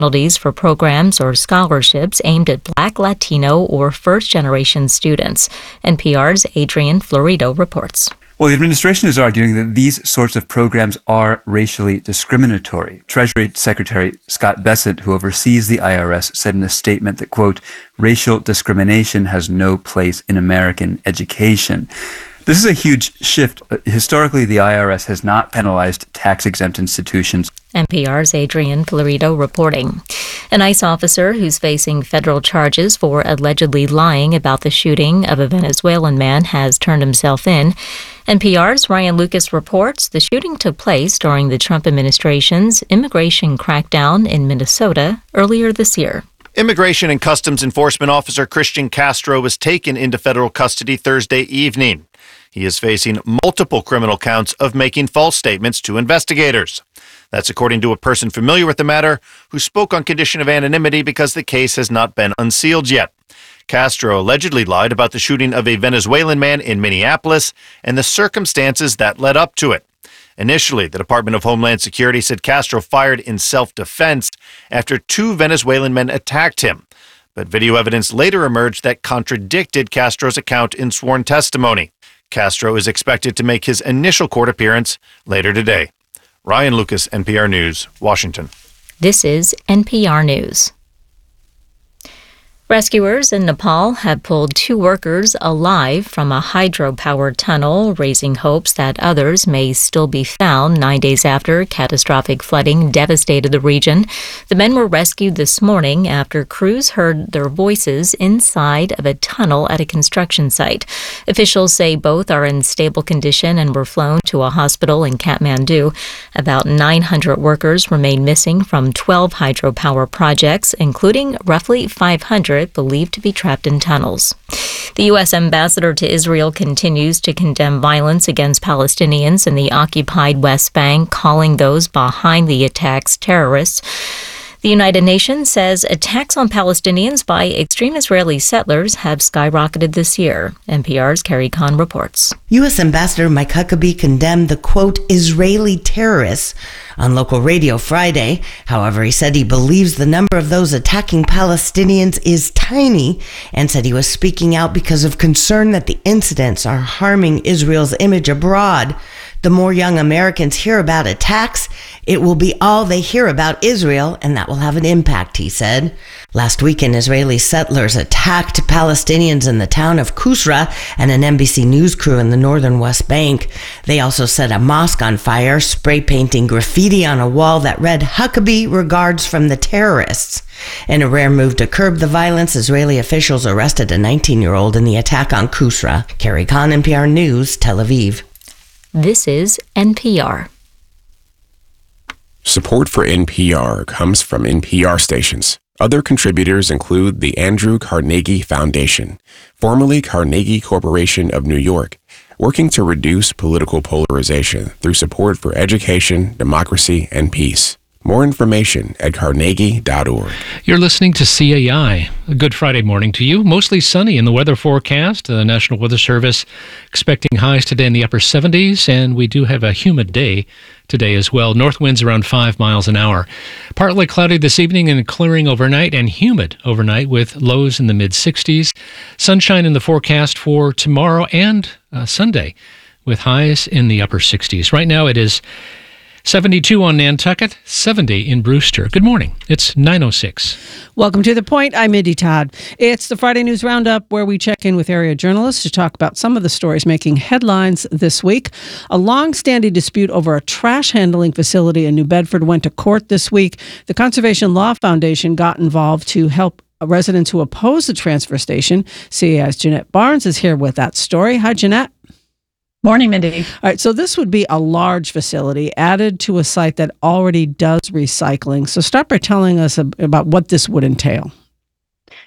penalties for programs or scholarships aimed at Black, Latino, or first-generation students. NPR's Adrian Florido reports. Well, the administration is arguing that these sorts of programs are racially discriminatory. Treasury Secretary Scott Bessent, who oversees the IRS, said in a statement that, quote, racial discrimination has no place in American education. This is a huge shift. Historically, the IRS has not penalized tax-exempt institutions. NPR's Adrian Florido reporting. An ICE officer who's facing federal charges for allegedly lying about the shooting of a Venezuelan man has turned himself in. NPR's Ryan Lucas reports the shooting took place during the Trump administration's immigration crackdown in Minnesota earlier this year. Immigration and Customs Enforcement Officer Christian Castro was taken into federal custody Thursday evening. He is facing multiple criminal counts of making false statements to investigators. That's according to a person familiar with the matter who spoke on condition of anonymity because the case has not been unsealed yet. Castro allegedly lied about the shooting of a Venezuelan man in Minneapolis and the circumstances that led up to it. Initially, the Department of Homeland Security said Castro fired in self-defense after two Venezuelan men attacked him. But video evidence later emerged that contradicted Castro's account in sworn testimony. Castro is expected to make his initial court appearance later today. Ryan Lucas, NPR News, Washington. This is NPR News. Rescuers in Nepal have pulled 2 workers alive from a hydropower tunnel, raising hopes that others may still be found 9 days after catastrophic flooding devastated the region. The men were rescued this morning after crews heard their voices inside of a tunnel at a construction site. Officials say both are in stable condition and were flown to a hospital in Kathmandu. About 900 workers remain missing from 12 hydropower projects, including roughly 500 believed to be trapped in tunnels. The U.S. ambassador to Israel continues to condemn violence against Palestinians in the occupied West Bank, calling those behind the attacks terrorists. The United Nations says attacks on Palestinians by extreme Israeli settlers have skyrocketed this year. NPR's Carrie Kahn reports. U.S. Ambassador Mike Huckabee condemned the, quote, Israeli terrorists on local radio Friday. However, he said he believes the number of those attacking Palestinians is tiny and said he was speaking out because of concern that the incidents are harming Israel's image abroad. The more young Americans hear about attacks, it will be all they hear about Israel, and that will have an impact, he said. Last weekend, Israeli settlers attacked Palestinians in the town of Kusra and an NBC News crew in the northern West Bank. They also set a mosque on fire, spray painting graffiti on a wall that read, Huckabee regards from the terrorists. In a rare move to curb the violence, Israeli officials arrested a 19-year-old in the attack on Kusra. Carrie Kahn, NPR News, Tel Aviv. This is NPR. Support for NPR comes from NPR stations. Other contributors include the Andrew Carnegie Foundation, formerly Carnegie Corporation of New York, working to reduce political polarization through support for education, democracy, and peace. More information at carnegie.org. You're listening to CAI. A good Friday morning to you. Mostly sunny in the weather forecast. The National Weather Service expecting highs today in the upper 70s, and we do have a humid day today as well. North winds around 5 miles an hour. Partly cloudy this evening and clearing overnight, and humid overnight with lows in the mid-60s. Sunshine in the forecast for tomorrow and Sunday with highs in the upper 60s. Right now it is 72 on Nantucket, 70 in Brewster. Good morning. It's 9:06. Welcome to The Point. I'm Mindy Todd. It's the Friday News Roundup where we check in with area journalists to talk about some of the stories making headlines this week. A long-standing dispute over a trash handling facility in New Bedford went to court this week. The Conservation Law Foundation got involved to help residents who oppose the transfer station. CAI's Jeanette Barnes is here with that story. Hi, Jeanette. Morning, Mindy. All right, so this would be a large facility added to a site that already does recycling. So start by telling us about what this would entail.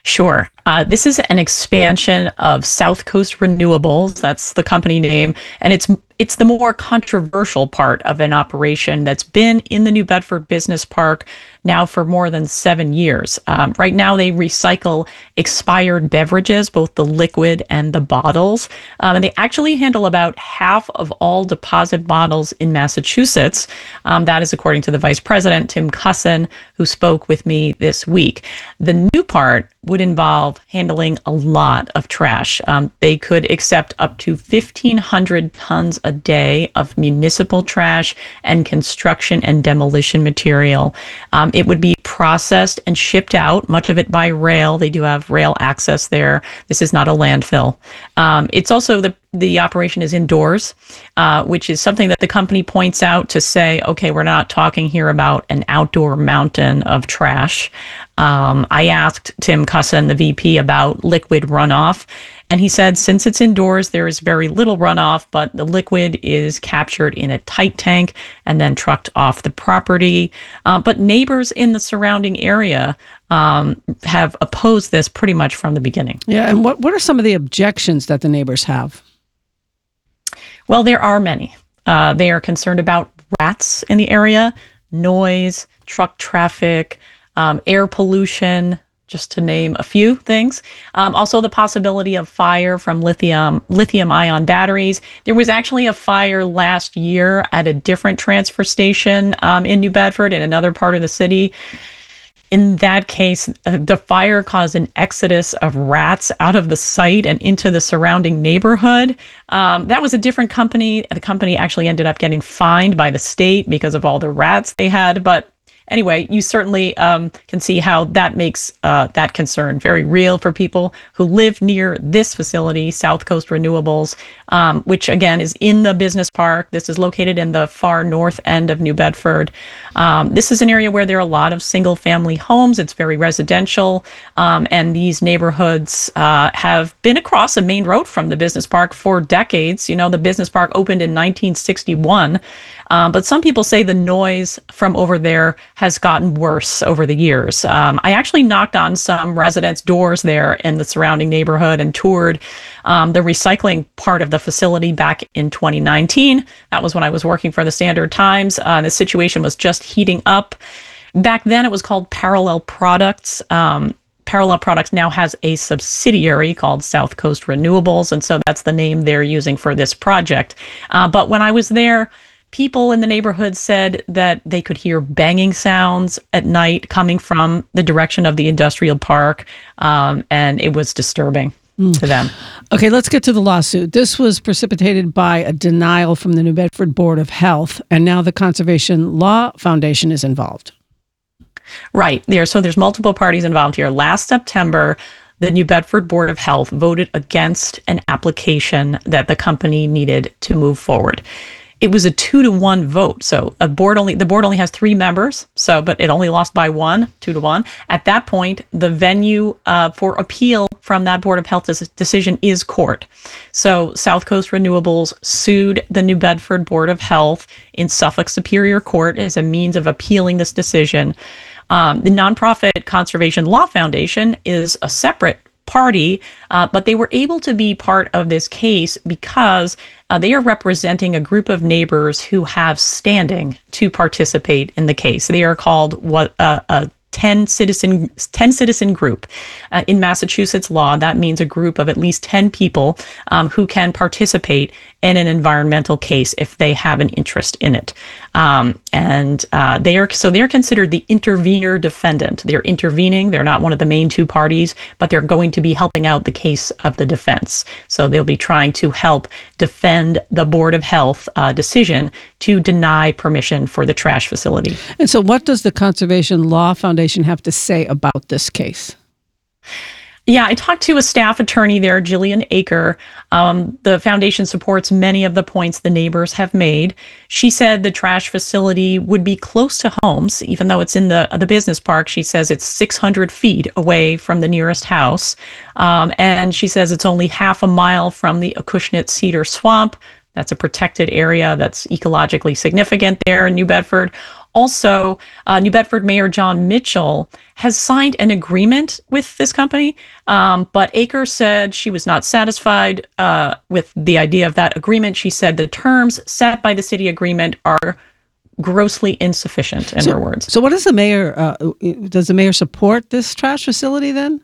Sure. This is an expansion of South Coast Renewables. That's the company name. And it's the more controversial part of an operation that's been in the New Bedford Business Park now for more than 7 years. Right now, they recycle expired beverages, both the liquid and the bottles. And they actually handle about half of all deposit bottles in Massachusetts. That is according to the vice president, Tim Cusson, who spoke with me this week. The new part would involve handling a lot of trash. They could accept up to 1,500 tons a day of municipal trash and construction and demolition material. It would be processed and shipped out, much of it by rail. They do have rail access there. This is not a landfill. It's also the operation is indoors, which is something that the company points out to say, okay, we're not talking here about an outdoor mountain of trash. I asked Tim Cusson, the VP, about liquid runoff, and he said since it's indoors, there is very little runoff, but the liquid is captured in a tight tank and then trucked off the property. But neighbors in the surrounding area have opposed this pretty much from the beginning. Yeah, and what are some of the objections that the neighbors have? Well, there are many. They are concerned about rats in the area, noise, truck traffic, air pollution, just to name a few things. Also, the possibility of fire from lithium-ion batteries. There was actually a fire last year at a different transfer station in New Bedford, in another part of the city. In that case, the fire caused an exodus of rats out of the site and into the surrounding neighborhood. That was a different company. The company actually ended up getting fined by the state because of all the rats they had. But anyway, you certainly can see how that makes that concern very real for people who live near this facility, South Coast Renewables, which again is in the business park. This is located in the far north end of New Bedford. This is an area where there are a lot of single family homes. It's very residential. And these neighborhoods have been across a main road from the business park for decades. You know, the business park opened in 1961. But some people say the noise from over there has gotten worse over the years. I actually knocked on some residents' doors there in the surrounding neighborhood and toured the recycling part of the facility back in 2019. That was when I was working for the Standard Times. The situation was just heating up. Back then, it was called Parallel Products. Parallel Products now has a subsidiary called South Coast Renewables, and so that's the name they're using for this project. But when I was there, people in the neighborhood said that they could hear banging sounds at night coming from the direction of the industrial park, and it was disturbing to them. Okay, let's get to the lawsuit. This was precipitated by a denial from the New Bedford Board of Health, and now the Conservation Law Foundation is involved. Right. There's multiple parties involved here. Last September, the New Bedford Board of Health voted against an application that the company needed to move forward. It was a 2-to-1 vote. So the board only has 3 members. But it only lost by 1, 2-to-1. At that point, the venue for appeal from that Board of Health decision is court. So South Coast Renewables sued the New Bedford Board of Health in Suffolk Superior Court as a means of appealing this decision. The nonprofit Conservation Law Foundation is a separate party, but they were able to be part of this case because they are representing a group of neighbors who have standing to participate in the case. They are called a 10 citizen group. In Massachusetts law, that means a group of at least 10 people who can participate in an environmental case if they have an interest in it. They are considered the intervener defendant. They're intervening. They're not one of the main 2 parties, but they're going to be helping out the case of the defense. So they'll be trying to help defend the Board of Health decision to deny permission for the trash facility. And so what does the Conservation Law Foundation have to say about this case? Yeah, I talked to a staff attorney there, Jillian Aker. The foundation supports many of the points the neighbors have made. She said the trash facility would be close to homes, even though it's in the business park. She says it's 600 feet away from the nearest house. And she says it's only half a mile from the Acushnet Cedar Swamp. That's a protected area that's ecologically significant there in New Bedford. Also, New Bedford Mayor John Mitchell has signed an agreement with this company, but Akers said she was not satisfied with the idea of that agreement. She said the terms set by the city agreement are grossly insufficient, in her words. So what does the mayor support this trash facility then?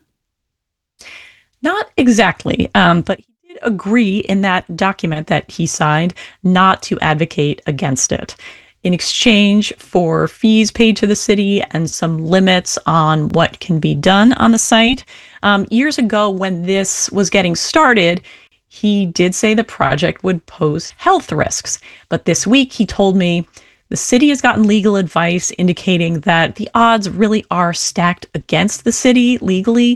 Not exactly, but he did agree in that document that he signed not to advocate against it. In exchange for fees paid to the city and some limits on what can be done on the site. Years ago, when this was getting started, he did say the project would pose health risks. But this week, he told me the city has gotten legal advice indicating that the odds really are stacked against the city legally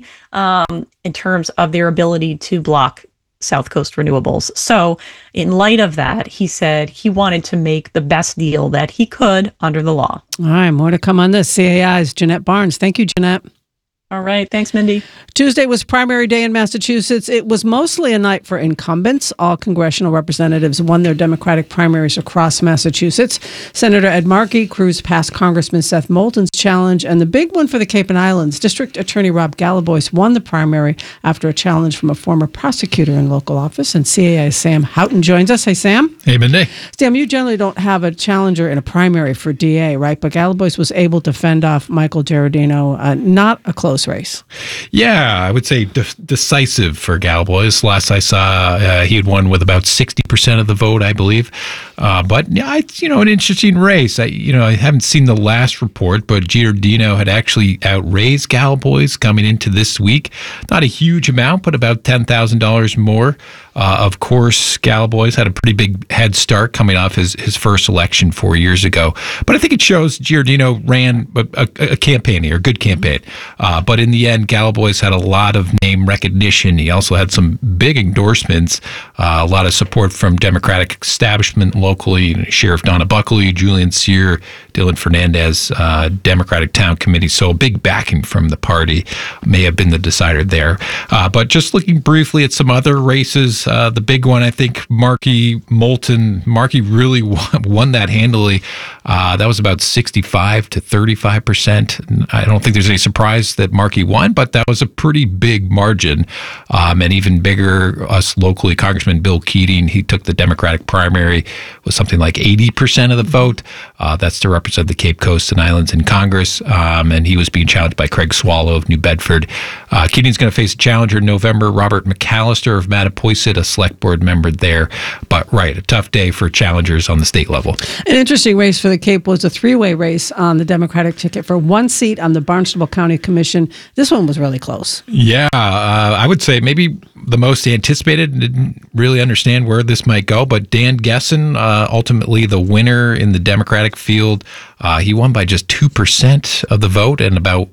in terms of their ability to block South Coast Renewables. So in light of that, he said he wanted to make the best deal that he could under the law. All right, more to come on this. CAI's Jeanette Barnes. Thank you, Jeanette. All right. Thanks, Mindy. Tuesday was primary day in Massachusetts. It was mostly a night for incumbents. All congressional representatives won their Democratic primaries across Massachusetts. Senator Ed Markey cruised past Congressman Seth Moulton's challenge, and the big one for the Cape and Islands, District Attorney Rob Galaboyce won the primary after a challenge from a former prosecutor in local office. And CAI's Sam Houghton joins us. Hey, Sam. Hey, Mindy. Sam, you generally don't have a challenger in a primary for DA, right? But Galaboyce was able to fend off Michael Giardino, not a close race. Yeah, I would say decisive for Galaboyce. Last I saw, he had won with about 60% of the vote, I believe. But yeah, it's an interesting race. I haven't seen the last report, but Giardino had actually outraised Galaboyce coming into this week. Not a huge amount, but about $10,000 more. Of course, Galaboyce had a pretty big head start coming off his first election 4 years ago. But I think it shows Giardino ran a campaign here, a good campaign. But in the end, Galaboyce had a lot of name recognition. He also had some big endorsements, a lot of support from Democratic establishment locally, Sheriff Donna Buckley, Julian Cyr, Dylan Fernandez, Democratic Town Committee. So a big backing from the party may have been the decider there. But just looking briefly at some other races, the big one, I think, Moulton. Markey really won that handily. That was about 65 to 35%. I don't think there's any surprise that Markey won, but that was a pretty big margin. And even bigger, us locally, Congressman Bill Keating, he took the Democratic primary with something like 80% of the vote. That's to represent the Cape Coast and Islands in Congress. And he was being challenged by Craig Swallow of New Bedford. Keating's going to face a challenger in November, Robert McAllister of Mattapoisett, a select board member there. But a tough day for challengers on the state level. An interesting race for the Cape was a three-way race on the Democratic ticket for one seat on the Barnstable County Commission. This one was really close. Yeah, I would say maybe the most anticipated. Didn't really understand where this might go, but Dan Gessen, ultimately the winner in the Democratic field. He won by just 2% of the vote and about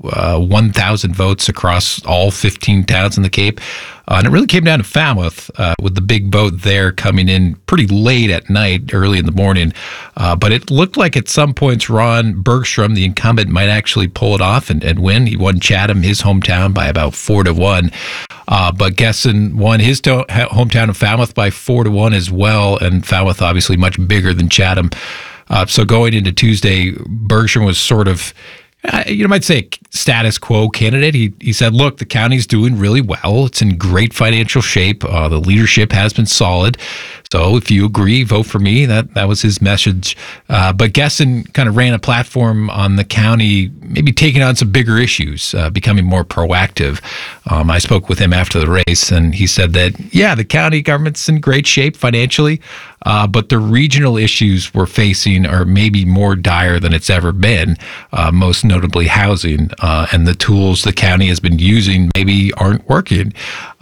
1,000 votes across all 15 towns in the Cape. And it really came down to Falmouth with the big vote there coming in pretty late at night, early in the morning. But it looked like at some points Ron Bergstrom, the incumbent, might actually pull it off and win. He won Chatham, his hometown, by about 4-1. But Gessen won his hometown of Falmouth by 4-1 as well. And Falmouth obviously much bigger than Chatham. So going into Tuesday, Bergstrom was sort of, you might say, a status quo candidate. He said, look, the county's doing really well. It's in great financial shape. The leadership has been solid. So if you agree, vote for me. That was his message. But Gessen kind of ran a platform on the county, maybe taking on some bigger issues, becoming more proactive. I spoke with him after the race, and he said that, the county government's in great shape financially, but the regional issues we're facing are maybe more dire than it's ever been, most notably housing, and the tools the county has been using maybe aren't working.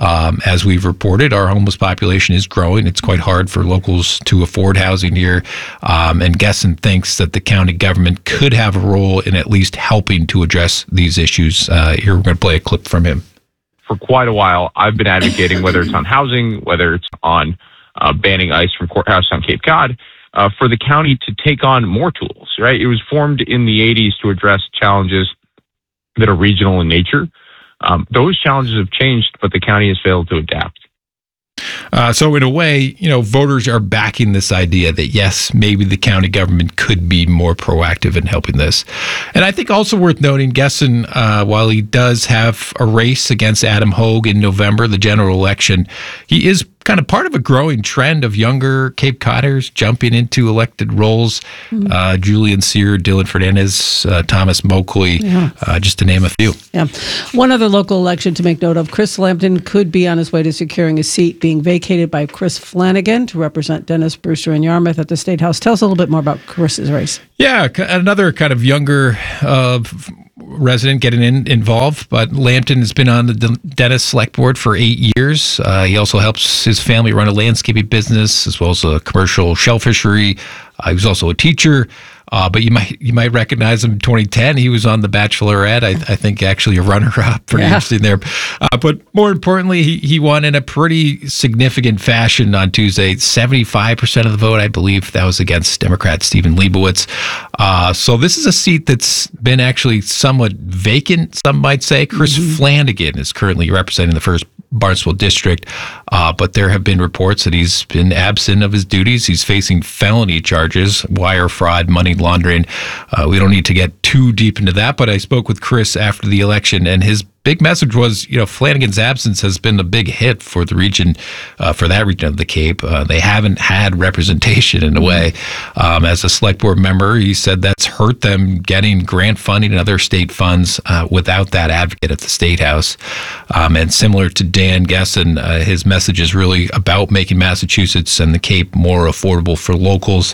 As we've reported, our homeless population is growing. It's quite hard for locals to afford housing here. And Gessen thinks that the county government could have a role in at least helping to address these issues. Here, we're going to play a clip from him. For quite a while, I've been advocating, whether it's on housing, whether it's on banning ICE from Courthouse on Cape Cod, for the county to take on more tools, right? It was formed in the 80s to address challenges that are regional in nature. Those challenges have changed, but the county has failed to adapt. So in a way, voters are backing this idea that, yes, maybe the county government could be more proactive in helping this. And I think also worth noting, Gesson, while he does have a race against Adam Hogue in November, the general election, he is kind of part of a growing trend of younger Cape Codders jumping into elected roles. Julian Sear, Dylan Fernandez, Thomas Moakley, just to name a few. Yeah. One other local election to make note of, Chris Lambton could be on his way to securing a seat being vacated by Chris Flanagan to represent Dennis Brewster in Yarmouth at the State House. Tell us a little bit more about Chris's race. Yeah, another kind of younger resident getting involved, but Lambton has been on the Dennis Select Board for 8 years. He also helps his family run a landscaping business as well as a commercial shell fishery. He was also a teacher. But you might recognize him in 2010. He was on The Bachelorette. I think actually a runner-up. Pretty interesting there. But more importantly, he won in a pretty significant fashion on Tuesday. 75% of the vote, I believe, that was against Democrat Stephen Leibowitz. So this is a seat that's been actually somewhat vacant, some might say. Chris Flanagan is currently representing the 1st Barnstable District, but there have been reports that he's been absent of his duties. He's facing felony charges, wire fraud, money laundering. We don't need to get too deep into that, but I spoke with Chris after the election, and his big message was, Flanagan's absence has been a big hit for the region, for that region of the Cape. They haven't had representation in a way. As a select board member, he said that's hurt them getting grant funding and other state funds without that advocate at the State House. And similar to Dan Gesson, his message is really about making Massachusetts and the Cape more affordable for locals.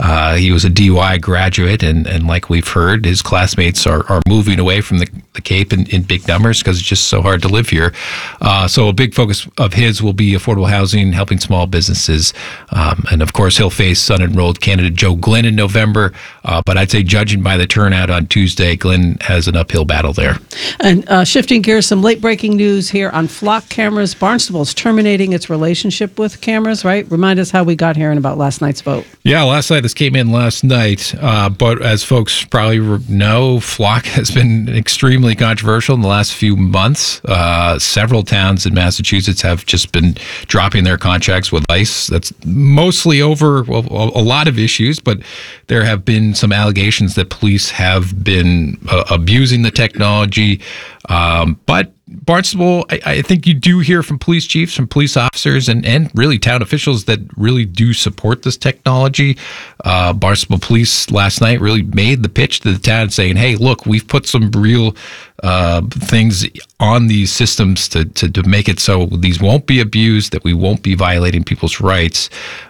He was a DUI graduate, and like we've heard, his classmates are moving away from the Cape in big numbers because it's just so hard to live here. So a big focus of his will be affordable housing, helping small businesses. And of course, he'll face unenrolled candidate Joe Glynn in November. But I'd say judging by the turnout on Tuesday, Glynn has an uphill battle there. And shifting gears, some late breaking news here on flock cameras. Barnstable's terminating its relationship with cameras, right? Remind us how we got here and about last night's vote. Yeah, last night, this came in last night. But as folks probably know, flock has been extremely controversial in the last few months. Several towns in Massachusetts have just been dropping their contracts with ICE. That's mostly over a lot of issues, but there have been some allegations that police have been abusing the technology. But Barnstable, I think you do hear from police chiefs, from police officers, and really town officials that really do support this technology. Barnstable Police last night really made the pitch to the town saying, hey, look, we've put some real things on these systems to make it so these won't be abused, that we won't be violating people's rights.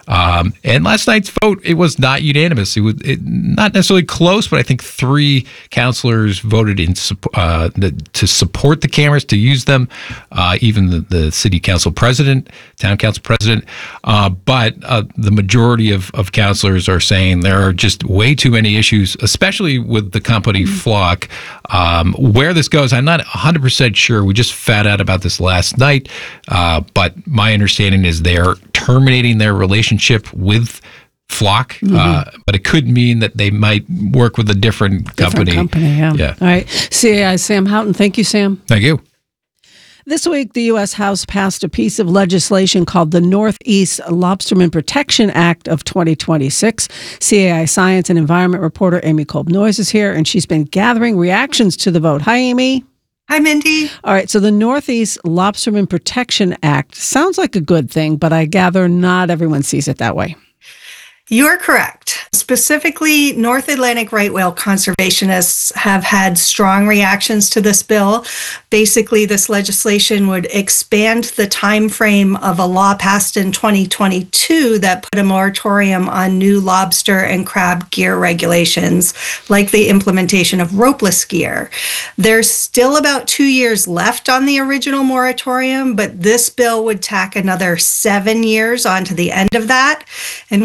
And last night's vote, it was not unanimous. It was not necessarily close, but I think 3 councilors voted to support the cameras, to use them, even the city council president, town council president. But the majority of councilors are saying there are just way too many issues, especially with the company Flock. Where this goes, I'm not 100% sure. We just found out about this last night. But my understanding is they're terminating their relationship with Flock, but it could mean that they might work with a different company. Yeah. All right. CAI Sam Houghton. Thank you, Sam. Thank you. This week, the U.S. House passed a piece of legislation called the Northeast Lobsterman Protection Act of 2026. CAI Science and Environment reporter Amy Kolb-Noyes is here, and she's been gathering reactions to the vote. Hi, Amy. Hi, Mindy. All right, so the Northeast Lobsterman Protection Act sounds like a good thing, but I gather not everyone sees it that way. You're correct. Specifically, North Atlantic right whale conservationists have had strong reactions to this bill. Basically, this legislation would expand the time frame of a law passed in 2022 that put a moratorium on new lobster and crab gear regulations, like the implementation of ropeless gear. There's still about 2 years left on the original moratorium, but this bill would tack another 7 years onto the end of that. And with only about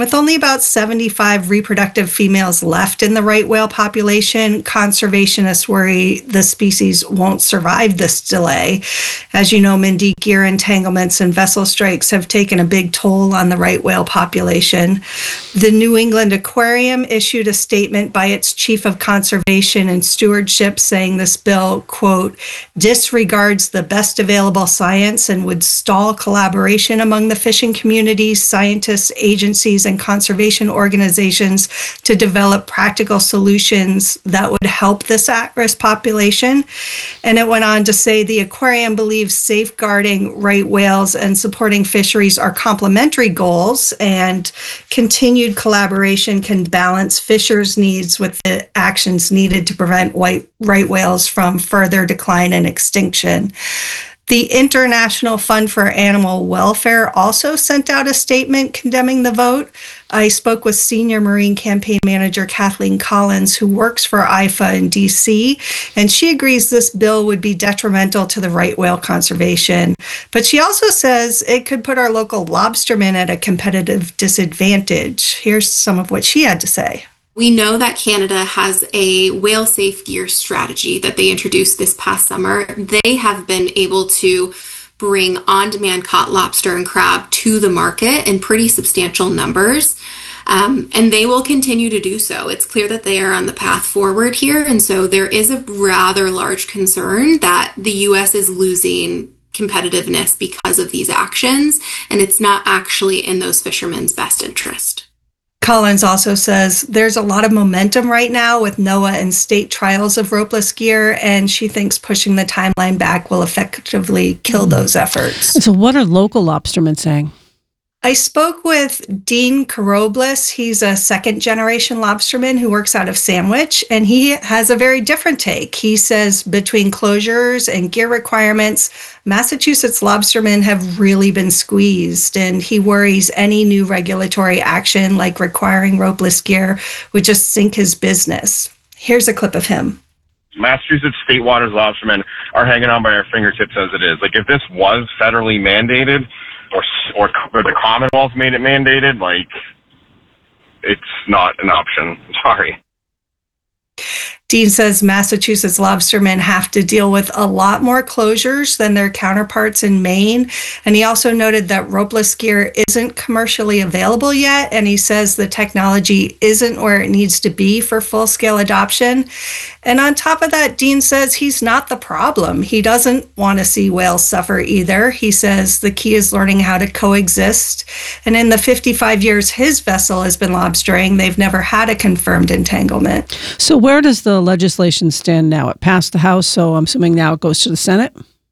about 75 reproductive females left in the right whale population. Conservationists worry the species won't survive this delay. As you know, Mindy, gear entanglements and vessel strikes have taken a big toll on the right whale population. The New England Aquarium issued a statement by its chief of conservation and stewardship saying this bill, quote, disregards the best available science and would stall collaboration among the fishing communities, scientists, agencies, and conservation organizations to develop practical solutions that would help this at-risk population. And it went on to say the aquarium believes safeguarding right whales and supporting fisheries are complementary goals, and continued collaboration can balance fishers' needs with the actions needed to prevent right whales from further decline and extinction. The International Fund for Animal Welfare also sent out a statement condemning the vote. I spoke with Senior Marine Campaign Manager Kathleen Collins, who works for IFA in DC, and she agrees this bill would be detrimental to the right whale conservation. But she also says it could put our local lobstermen at a competitive disadvantage. Here's some of what she had to say. We know that Canada has a whale safe gear strategy that they introduced this past summer. They have been able to bring on-demand caught lobster and crab to the market in pretty substantial numbers, and they will continue to do so. It's clear that they are on the path forward here, and so there is a rather large concern that the U.S. is losing competitiveness because of these actions, and it's not actually in those fishermen's best interest. Collins also says there's a lot of momentum right now with NOAA and state trials of ropeless gear, and she thinks pushing the timeline back will effectively kill those efforts. So what are local lobstermen saying? I spoke with Dean Carobles. He's a second-generation lobsterman who works out of Sandwich, and he has a very different take. He says between closures and gear requirements, Massachusetts lobstermen have really been squeezed, and he worries any new regulatory action like requiring ropeless gear would just sink his business. Here's a clip of him. Massachusetts state waters lobstermen are hanging on by our fingertips as it is. Like, if this was federally mandated, or the Commonwealth made it mandated, like, it's not an option. Sorry. Dean says Massachusetts lobstermen have to deal with a lot more closures than their counterparts in Maine. And he also noted that ropeless gear isn't commercially available yet. And he says the technology isn't where it needs to be for full-scale adoption. And on top of that, Dean says he's not the problem. He doesn't want to see whales suffer either. He says the key is learning how to coexist. And in the 55 years his vessel has been lobstering, they've never had a confirmed entanglement. So where does the legislation stand now? It passed the House, so I'm assuming now it goes to the Senate?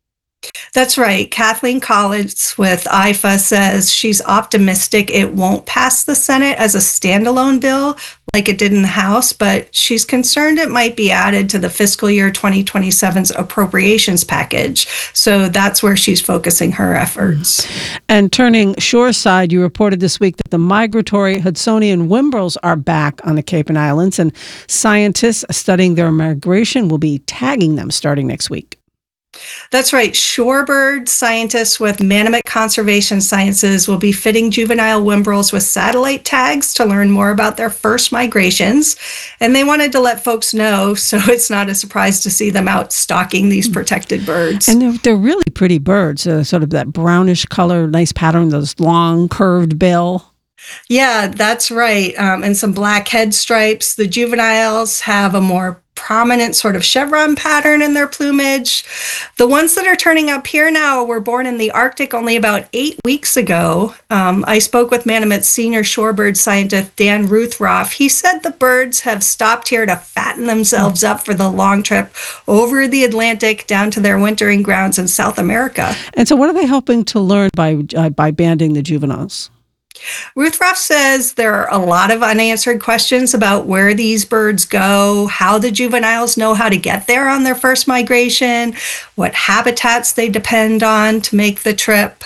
That's right. Kathleen Collins with IFA says she's optimistic it won't pass the Senate as a standalone bill like it did in the House, but she's concerned it might be added to the fiscal year 2027's appropriations package. So that's where she's focusing her efforts. And turning shoreside, you reported this week that the migratory Hudsonian whimbrels are back on the Cape and Islands, and scientists studying their migration will be tagging them starting next week. That's right. Shorebird scientists with Manomet Conservation Sciences will be fitting juvenile whimbrels with satellite tags to learn more about their first migrations. And they wanted to let folks know, so it's not a surprise to see them out stalking these protected birds. And they're really pretty birds, sort of that brownish color, nice pattern, those long curved bill. Yeah, that's right. And some black head stripes. The juveniles have a more prominent sort of chevron pattern in their plumage. The ones that are turning up here now were born in the Arctic only about 8 weeks ago. I spoke with Manomet's senior shorebird scientist, Dan Ruthroff. He said the birds have stopped here to fatten themselves up for the long trip over the Atlantic down to their wintering grounds in South America. And so what are they hoping to learn by banding the juveniles? Ruthroff says there are a lot of unanswered questions about where these birds go, how the juveniles know how to get there on their first migration, what habitats they depend on to make the trip.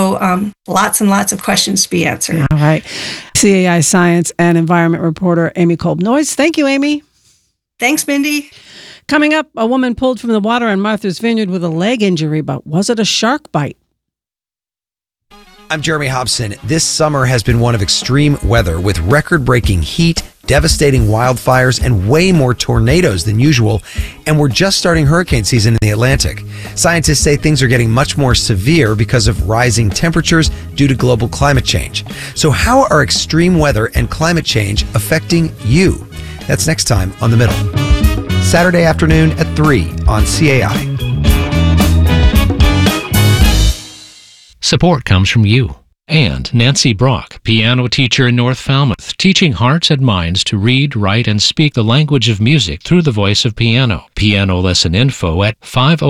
So lots and lots of questions to be answered. All right. CAI Science and Environment reporter Amy Kolb-Noyes. Thank you, Amy. Thanks, Mindy. Coming up, a woman pulled from the water on Martha's Vineyard with a leg injury, but was it a shark bite? I'm Jeremy Hobson. This summer has been one of extreme weather with record-breaking heat, devastating wildfires, and way more tornadoes than usual. And we're just starting hurricane season in the Atlantic. Scientists say things are getting much more severe because of rising temperatures due to global climate change. So how are extreme weather and climate change affecting you? That's next time on The Middle. Saturday afternoon at 3 on CAI. Support comes from you and Nancy Brock, piano teacher in North Falmouth, teaching hearts and minds to read, write, and speak the language of music through the voice of piano. Piano lesson info at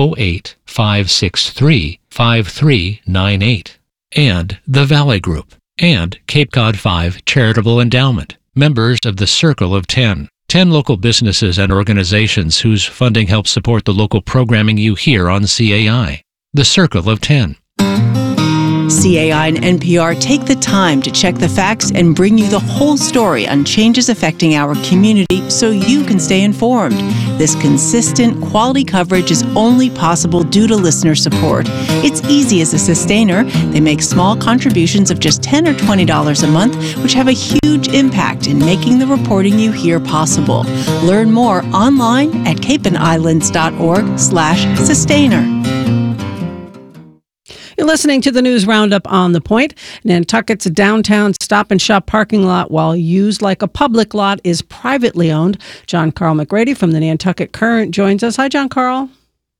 508-563-5398. And the Valley Group and Cape Cod 5 Charitable Endowment, members of the Circle of 10. 10 local businesses and organizations whose funding helps support the local programming you hear on CAI. The Circle of 10. CAI and NPR take the time to check the facts and bring you the whole story on changes affecting our community so you can stay informed. This consistent, quality coverage is only possible due to listener support. It's easy as a sustainer. They make small contributions of just $10 or $20 a month, which have a huge impact in making the reporting you hear possible. Learn more online at capeandislands.org/sustainer. You're listening to the News Roundup on The Point. Nantucket's downtown Stop and Shop parking lot, while used like a public lot, is privately owned. John Carl McGrady from the Nantucket Current joins us. Hi, John Carl.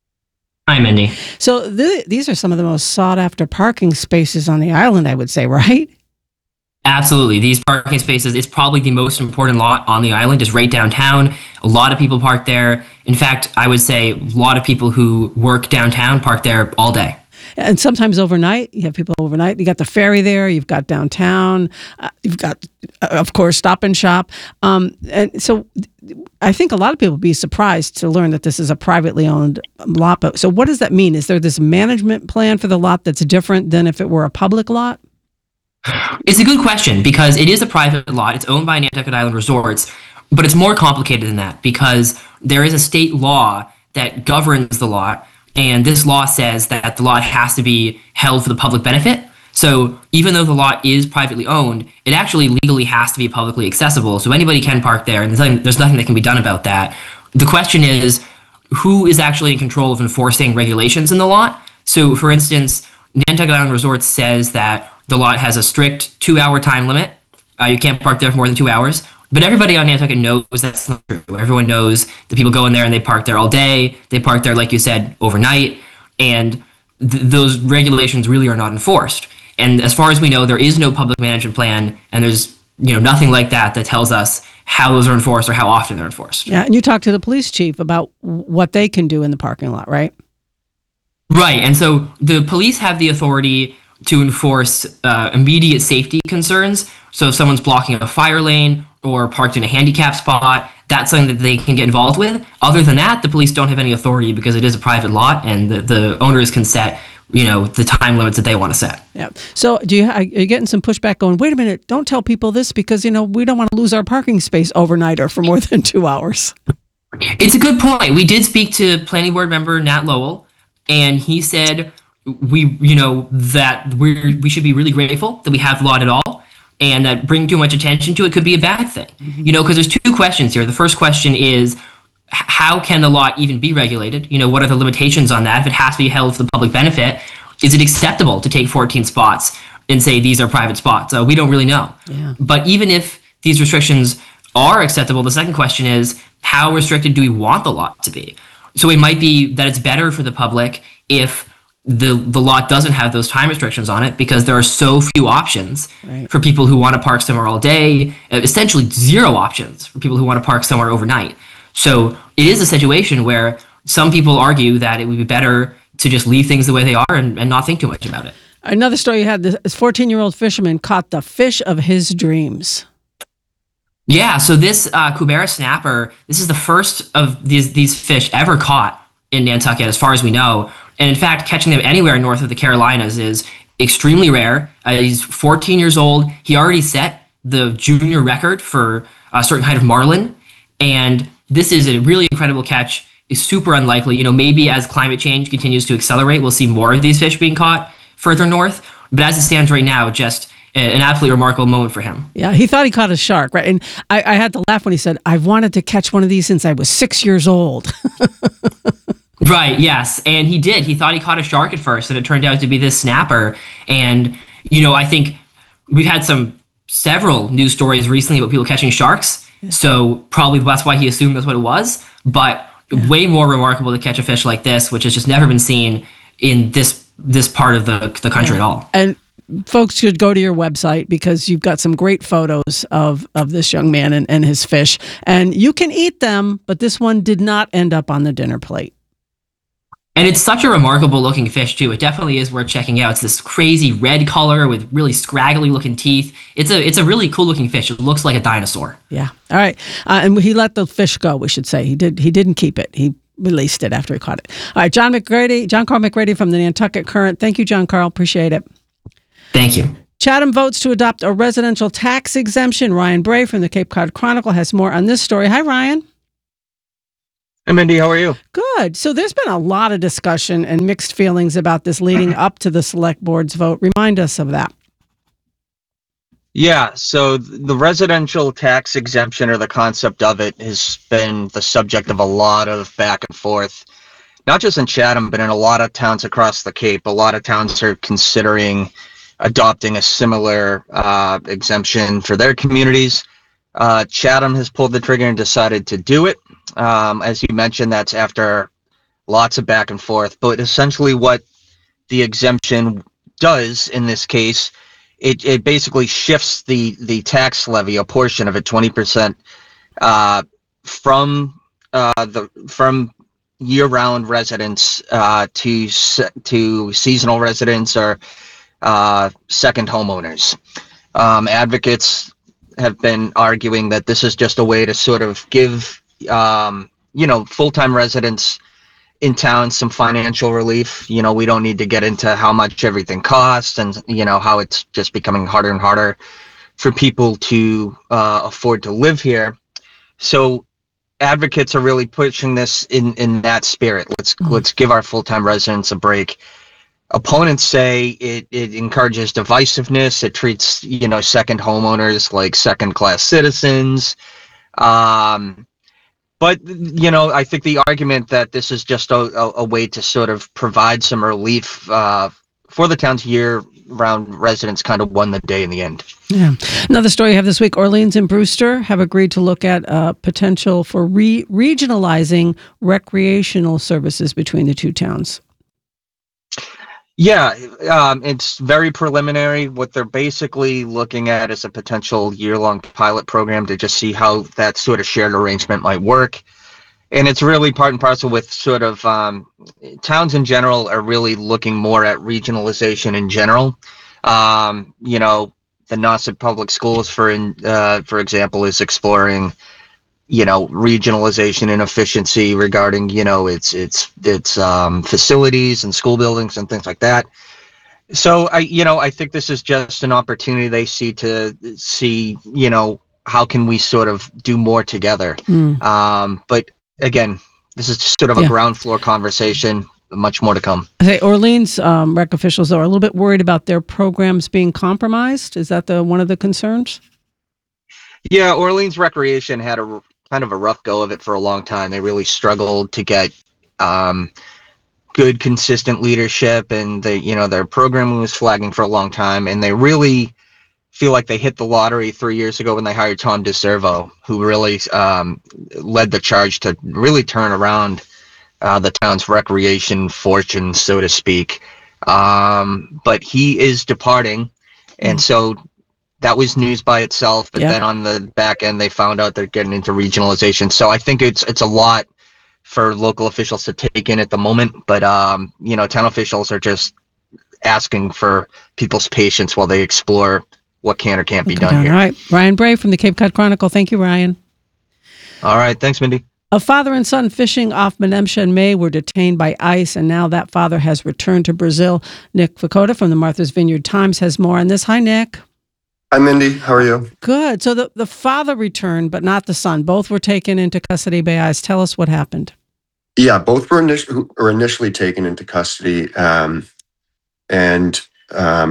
Hi, Mindy. So these are some of the most sought-after parking spaces on the island, I would say, right? Absolutely. These parking spaces, it's probably the most important lot on the island, is right downtown. A lot of people park there. In fact, I would say a lot of people who work downtown park there all day. And sometimes overnight, you have people overnight. You got the ferry there. You've got downtown. You've got, of course, Stop and Shop. And so I think a lot of people would be surprised to learn that this is a privately owned lot. But so what does that mean? Is there this management plan for the lot that's different than if it were a public lot? It's a good question because it is a private lot. It's owned by Nantucket Island Resorts, but it's more complicated than that because there is a state law that governs the lot. And this law says that the lot has to be held for the public benefit. So even though the lot is privately owned, it actually legally has to be publicly accessible. So anybody can park there, and there's nothing that can be done about that. The question is, who is actually in control of enforcing regulations in the lot? So for instance, Nantucket Island Resorts says that the lot has a strict 2-hour time limit. You can't park there for more than 2 hours. But everybody on Nantucket knows that's not true. Everyone knows that people go in there and they park there all day. They park there, like you said, overnight. And those regulations really are not enforced. And as far as we know, there is no public management plan, and there's nothing like that tells us how those are enforced or how often they're enforced. Yeah, and you talked to the police chief about what they can do in the parking lot, right? Right, and so the police have the authority to enforce immediate safety concerns. So if someone's blocking a fire lane or parked in a handicap spot, that's something that they can get involved with. Other than that, the police don't have any authority because it is a private lot, and the owners can set, the time limits that they want to set. Yeah. So are you getting some pushback going, wait a minute, don't tell people this because, we don't want to lose our parking space overnight or for more than 2 hours? It's a good point. We did speak to planning board member Nat Lowell, and he said we should be really grateful that we have the lot at all. And that bringing too much attention to it could be a bad thing, because there's two questions here. The first question is, how can the lot even be regulated? What are the limitations on that? If it has to be held for the public benefit, is it acceptable to take 14 spots and say these are private spots? We don't really know. Yeah. But even if these restrictions are acceptable, the second question is, how restricted do we want the lot to be? So it might be that it's better for the public if the lot doesn't have those time restrictions on it because there are so few options for people who want to park somewhere all day, essentially zero options for people who want to park somewhere overnight. So it is a situation where some people argue that it would be better to just leave things the way they are and not think too much about it. Another story you had, this 14-year-old fisherman caught the fish of his dreams. Yeah, so this Cubera snapper, this is the first of these fish ever caught in Nantucket, as far as we know. And in fact, catching them anywhere north of the Carolinas is extremely rare. He's 14 years old. He already set the junior record for a certain kind of marlin. And this is a really incredible catch. It's super unlikely. Maybe as climate change continues to accelerate, we'll see more of these fish being caught further north. But as it stands right now, just an absolutely remarkable moment for him. Yeah, he thought he caught a shark, right? And I had to laugh when he said, "I've wanted to catch one of these since I was 6 years old." Right, yes. And he did. He thought he caught a shark at first, and it turned out to be this snapper. And, I think we've had several news stories recently about people catching sharks. Yeah. So probably that's why he assumed that's what it was. But way more remarkable to catch a fish like this, which has just never been seen in this part of the country at all. And folks should go to your website because you've got some great photos of this young man and his fish. And you can eat them, but this one did not end up on the dinner plate. And it's such a remarkable looking fish too. It definitely is worth checking out. It's this crazy red color with really scraggly looking teeth. It's a really cool looking fish. It looks like a dinosaur. Yeah. All right. And he let the fish go, we should say. He didn't keep it. He released it after he caught it. All right. John Carl McGrady from the Nantucket Current. Thank you, John Carl. Appreciate it. Thank you. Chatham votes to adopt a residential tax exemption. Ryan Bray from the Cape Cod Chronicle has more on this story. Hi, Ryan. Hey, Mindy, how are you? Good. So there's been a lot of discussion and mixed feelings about this leading up to the select board's vote. Remind us of that. Yeah, so the residential tax exemption, or the concept of it, has been the subject of a lot of back and forth, not just in Chatham, but in a lot of towns across the Cape. A lot of towns are considering adopting a similar exemption for their communities. Chatham has pulled the trigger and decided to do it. As you mentioned, that's after lots of back and forth. But essentially what the exemption does in this case, it basically shifts the tax levy, a portion of it, 20%, from year-round residents to seasonal residents or second homeowners. Advocates have been arguing that this is just a way to sort of give full-time residents in town some financial relief. We don't need to get into how much everything costs and how it's just becoming harder and harder for people to afford to live here. So advocates are really pushing this in that spirit. Let's give our full-time residents a break. Opponents say it encourages divisiveness. It treats second homeowners like second-class citizens. But I think the argument that this is just a way to sort of provide some relief for the town's year-round residents kind of won the day in the end. Yeah. Another story you have this week: Orleans and Brewster have agreed to look at potential for regionalizing recreational services between the two towns. Yeah, it's very preliminary. What they're basically looking at is a potential year-long pilot program to just see how that sort of shared arrangement might work. And it's really part and parcel with sort of towns in general are really looking more at regionalization in general. The Nauset Public Schools, for example, is exploring regionalization and efficiency regarding, its facilities and school buildings and things like that. So I think this is just an opportunity they see to see, how can we sort of do more together? But again, this is just sort of a ground floor conversation. Much more to come. Hey, Orleans rec officials are a little bit worried about their programs being compromised. Is that one of the concerns? Yeah, Orleans Recreation had a kind of a rough go of it for a long time. They really struggled to get good, consistent leadership, and their programming was flagging for a long time. And they really feel like they hit the lottery 3 years ago when they hired Tom DeServo, who really led the charge to really turn around the town's recreation fortune, so to speak. But he is departing, and so that was news by itself. But then on the back end, they found out they're getting into regionalization. So I think it's a lot for local officials to take in at the moment. But town officials are just asking for people's patience while they explore what can or can't be done here. All right, Ryan Bray from the Cape Cod Chronicle. Thank you, Ryan. All right, thanks, Mindy. A father and son fishing off Menemsha in May were detained by ICE, and now that father has returned to Brazil. Nick Vakota from the Martha's Vineyard Times has more on this. Hi, Nick. Hi, Mindy. How are you? Good. So the father returned, but not the son. Both were taken into custody by ICE. Tell us what happened. Yeah, both were initially taken into custody, and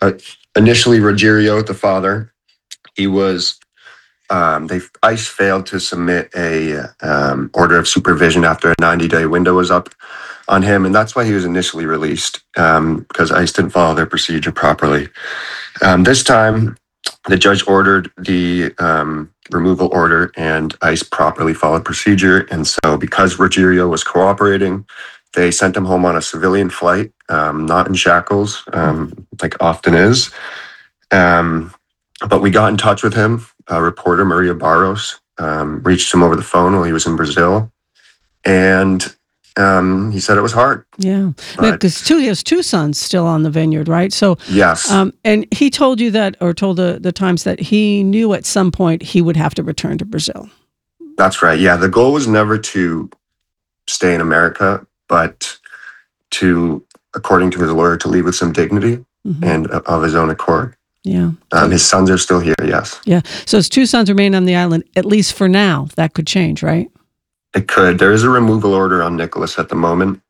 initially Ruggiero, the father, he was, ICE failed to submit a order of supervision after a 90-day window was up on him. And that's why he was initially released, because ICE didn't follow their procedure properly. This time, the judge ordered the removal order, and ICE properly followed procedure. And so because Ruggiero was cooperating, they sent him home on a civilian flight, not in shackles, like often is. But we got in touch with him. Reporter Maria Barros reached him over the phone while he was in Brazil. And he said it was hard. Yeah, because he has two sons still on the vineyard, right? So yes, and he told you that, or told the Times that he knew at some point he would have to return to Brazil. That's right. Yeah, the goal was never to stay in America, but to, according to his lawyer, to leave with some dignity and of his own accord. Yeah. His sons are still here. Yes. Yeah. So his two sons remain on the island, at least for now. That could change, right? It could. There is a removal order on Nicholas at the moment.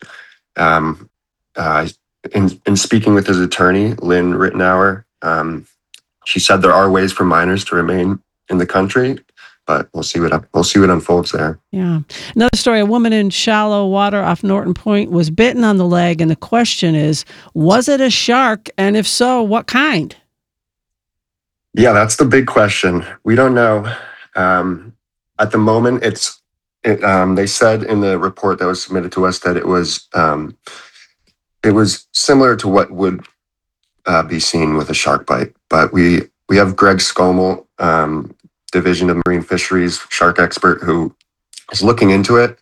In speaking with his attorney, Lynn Rittenauer, she said there are ways for minors to remain in the country, but we'll see what unfolds there. Yeah. Another story: a woman in shallow water off Norton Point was bitten on the leg, and the question is, was it a shark? And if so, what kind? Yeah, that's the big question. We don't know. At the moment, they said in the report that was submitted to us that it was similar to what would be seen with a shark bite. But we have Greg Scommel, Division of Marine Fisheries shark expert, who is looking into it,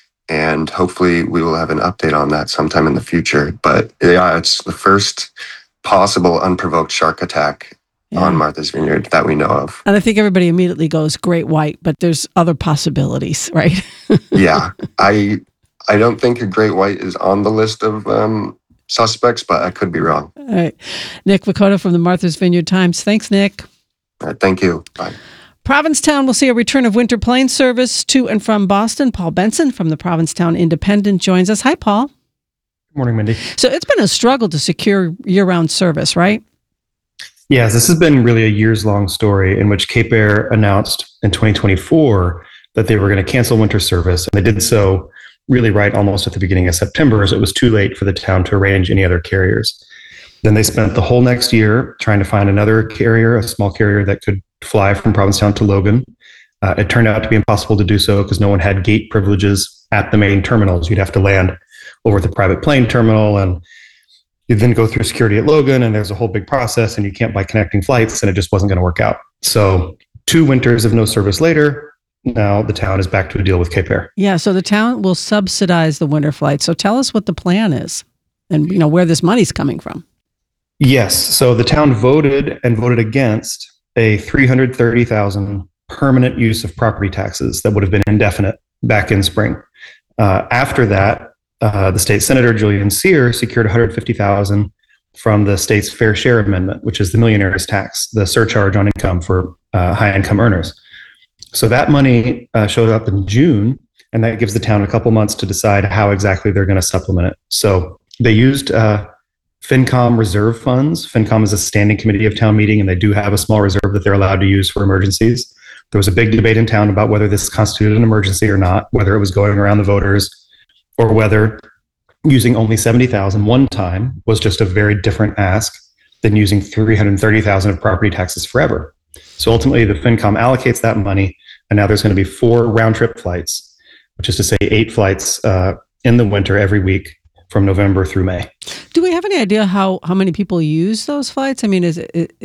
and hopefully we will have an update on that sometime in the future. But yeah, it's the first possible unprovoked shark attack on Martha's Vineyard that we know of. And I think everybody immediately goes great white, but there's other possibilities, right? Yeah. I don't think a great white is on the list of suspects, but I could be wrong. All right. Nick Vukota from the Martha's Vineyard Times. Thanks, Nick. All right, thank you. Bye. Provincetown will see a return of winter plane service to and from Boston. Paul Benson from the Provincetown Independent joins us. Hi, Paul. Good morning, Mindy. So it's been a struggle to secure year-round service, right? Yes, this has been really a years-long story in which Cape Air announced in 2024 that they were going to cancel winter service, and they did so really right almost at the beginning of September, so it was too late for the town to arrange any other carriers. Then they spent the whole next year trying to find another carrier, a small carrier that could fly from Provincetown to Logan. It turned out to be impossible to do so because no one had gate privileges at the main terminals. You'd have to land over at the private plane terminal, and you then go through security at Logan, and there's a whole big process, and you can't buy connecting flights, and it just wasn't going to work out. So 2 winters of no service later, now the town is back to a deal with Cape Air. Yeah, so the town will subsidize the winter flight. So tell us what the plan is and where this money's coming from. Yes, so the town voted against a $330,000 permanent use of property taxes that would have been indefinite back in spring. After that, the state senator, Julian Cyr, secured $150,000 from the state's Fair Share Amendment, which is the millionaire's tax, the surcharge on income for high-income earners. So that money showed up in June, and that gives the town a couple months to decide how exactly they're going to supplement it. So they used FinCom reserve funds. FinCom is a standing committee of town meeting, and they do have a small reserve that they're allowed to use for emergencies. There was a big debate in town about whether this constituted an emergency or not, whether it was going around the voters, or whether using only $70,000 one time was just a very different ask than using $330,000 of property taxes forever. So ultimately, the FinCom allocates that money, and now there's going to be 4 round-trip flights, which is to say 8 flights in the winter every week from November through May. Do we have any idea how many people use those flights? I mean, does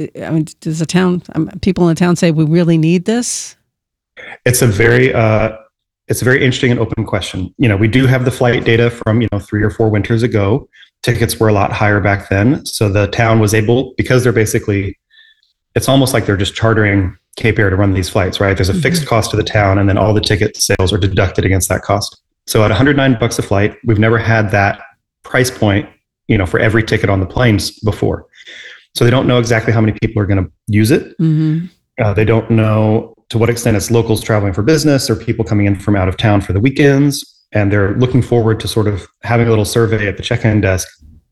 the town, people in the town say we really need this? It's a very interesting and open question. We do have the flight data from 3 or 4 winters ago. Tickets were a lot higher back then, so the town was able, because they're basically, it's almost like they're just chartering Cape Air to run these flights, right? There's a fixed cost to the town, and then all the ticket sales are deducted against that cost. So at $109 a flight, we've never had that price point, for every ticket on the planes before. So they don't know exactly how many people are going to use it. Mm-hmm. They don't know to what extent it's locals traveling for business or people coming in from out of town for the weekends. And they're looking forward to sort of having a little survey at the check-in desk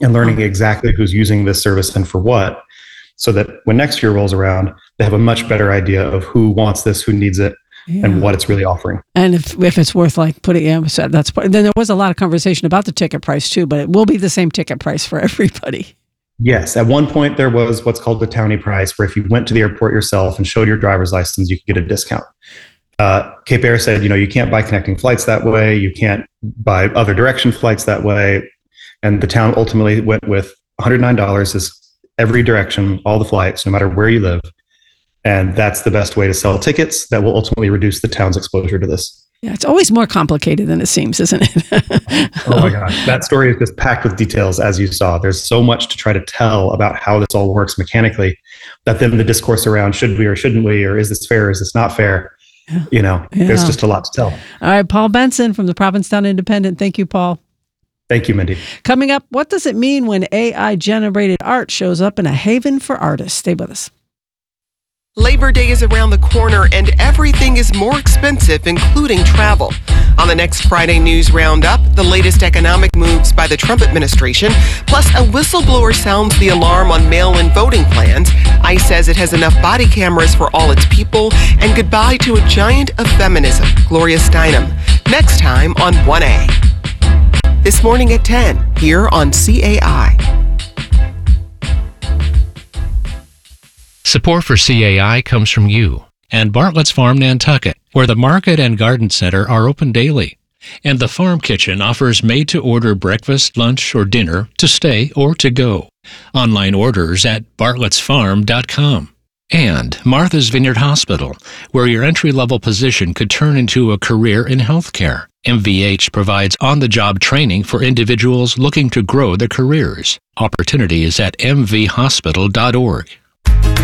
and learning exactly who's using this service and for what, so that when next year rolls around, they have a much better idea of who wants this, who needs it, and what it's really offering. And if it's worth like putting, so that's then there was a lot of conversation about the ticket price too, but it will be the same ticket price for everybody. Yes, at one point there was what's called the townie price, where if you went to the airport yourself and showed your driver's license, you could get a discount. Cape Air said, you can't buy connecting flights that way, you can't buy other direction flights that way, and the town ultimately went with $109 is every direction, all the flights, no matter where you live. And that's the best way to sell tickets that will ultimately reduce the town's exposure to this. Yeah, it's always more complicated than it seems, isn't it? Oh my gosh. That story is just packed with details, as you saw. There's so much to try to tell about how this all works mechanically that then the discourse around should we or shouldn't we, or is this fair, is this not fair? There's just a lot to tell. All right, Paul Benson from the Provincetown Independent. Thank you, Paul. Thank you, Mindy. Coming up, what does it mean when AI-generated art shows up in a haven for artists? Stay with us. Labor Day is around the corner and everything is more expensive, including travel. On the next Friday News Roundup, the latest economic moves by the Trump administration, plus a whistleblower sounds the alarm on mail-in voting plans. ICE says it has enough body cameras for all its people, and goodbye to a giant of feminism, Gloria Steinem. Next time on 1A. This morning at 10, here on CAI. Support for CAI comes from you and Bartlett's Farm, Nantucket, where the market and garden center are open daily. And the Farm Kitchen offers made-to-order breakfast, lunch, or dinner to stay or to go. Online orders at bartlettsfarm.com. And Martha's Vineyard Hospital, where your entry-level position could turn into a career in healthcare. MVH provides on-the-job training for individuals looking to grow their careers. Opportunity is at mvhospital.org.